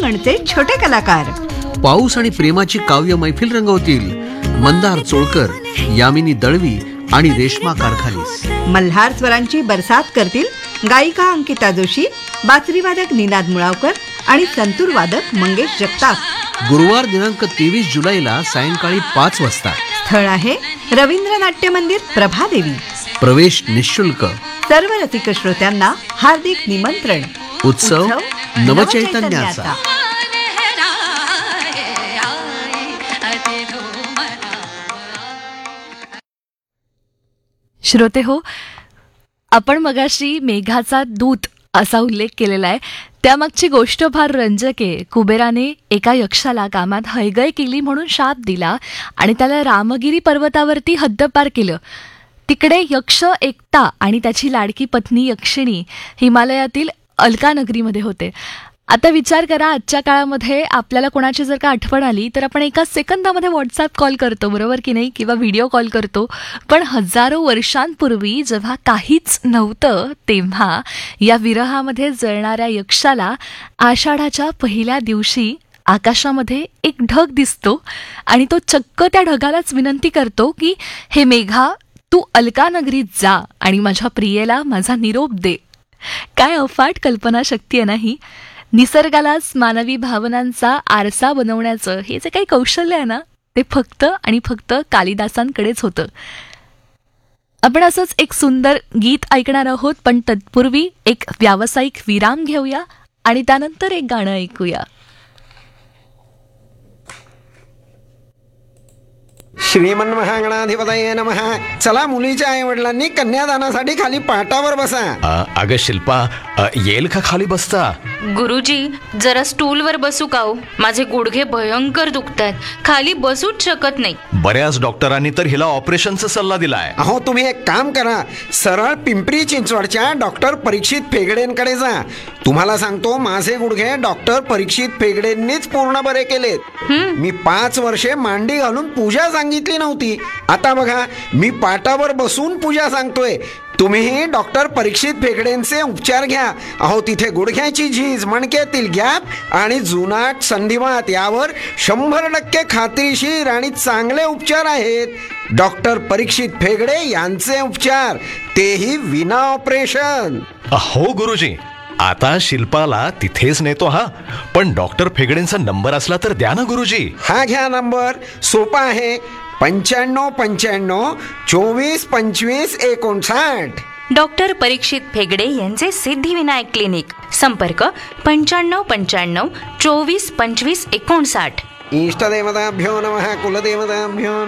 पटांगणचे छोटे कलाकार. पाऊस आणि प्रेमाची काव्य मैफिल रंगवतील मंदार चोळकर, यामिनी दळवी आणि रेश्मा कारखालीस. मल्हार स्वरांची बरसात करतील गायिका अंकिता जोशी, बासरीवादक निनाद मुळावकर आणि संतूर वादक मंगेश जगताप. गुरुवार दिनांक 23 जुलैला सायंकाळी 5 वाजता. स्थळ आहे रवींद्र नाट्य मंदिर, प्रभादेवी. प्रवेश निःशुल्क. सर्व रसिक श्रोत्यांना हार्दिक निमंत्रण. उत्सव नवचैतन्याचा. श्रोते हो, आपण मगाशी मेघाचा दूत असा उल्लेख केलेला आहे. त्यामागची गोष्ट फार रंजक आहे. कुबेराने एका यक्षाला कामात हयगय केली म्हणून शाप दिला आणि त्याला रामगिरी पर्वतावरती हद्दपार केलं. तिकडे यक्ष एकता आणि त्याची लाडकी पत्नी यक्षिणी हिमालयातील अलकानगरीमध्ये होते. आता विचार करा, आजच्या काळामध्ये आपल्याला कोणाची जर का आठवण आली तर आपण एका सेकंदामध्ये व्हॉट्सअप कॉल करतो, बरोबर की नाही, किंवा व्हिडिओ कॉल करतो. पण हजारो वर्षांपूर्वी जेव्हा काहीच नव्हतं तेव्हा या विरहामध्ये जळणाऱ्या यक्षाला आषाढाच्या पहिल्या दिवशी आकाशामध्ये एक ढग दिसतो आणि तो चक्क त्या ढगालाच विनंती करतो की हे मेघा, तू अलकानगरीत जा आणि माझ्या प्रियेला माझा निरोप दे. काय अफाट कल्पनाशक्ती आहे नाही. निसर्गालाच मानवी भावनांचा आरसा बनवण्याचं हे जे काही कौशल्य आहे ना, ते फक्त आणि फक्त कालिदासांकडेच होतं. आपण असंच एक सुंदर गीत ऐकणार आहोत, पण तत्पूर्वी एक व्यावसायिक विराम घेऊया आणि त्यानंतर एक गाणं ऐकूया. श्रीमन महागणाधिपतये नमः. चला, मुलीच्या आई वडिलांनी कन्यादानासाठी खाली पाटावर बसा. अगं शिल्पा, येईल का खाली बसता? गुरुजी, जरा स्टूलवर बसू का हो? माझे गुडघे भयंकर दुखतात, खाली बसूच शकत नाही. बऱ्याच डॉक्टरांनी तर हिला ऑपरेशनचा सल्ला दिलाय. अहो, तुम्ही एक काम करा, सरळ पिंपरी चिंचवडच्या डॉक्टर परीक्षित फेगडेंकडे जा. तुम्हाला सांगतो, माझे गुडघे डॉक्टर परीक्षित फेगडेंनीच पूर्ण बरे केलेत. मी 5 वर्षे मांडी घालून पूजा सांगितली नव्हती. आता बघा, मी पाटावर बसून पूजा सांगतोय. तुम्हीही डॉक्टर परीक्षित फेगडेंचे उपचार घ्या. अहो, तिथे गुडघ्याची झीज, मणक्यातील गॅप आणि जुनाट संधिवात यावर 100% खात्रीशीर आणि चांगले उपचार आहेत. डॉक्टर परीक्षित फेगडे यांचे उपचार, तेही विना ऑपरेशन. हो गुरुजी, आता शिल्पाला तिथेच नेतो. हा, पण डॉक्टर फेगडेंचा नंबर असला तर द्या ना गुरुजी. हा घ्या नंबर, सोपा आहे. 95 95 24 25 59. डॉक्टर परीक्षित फेगडे यांचे सिद्धिविनायक क्लिनिक. संपर्क 95 95 24 25 59. इष्टदेवताभ्यो नमः, कुलदेवताभ्यो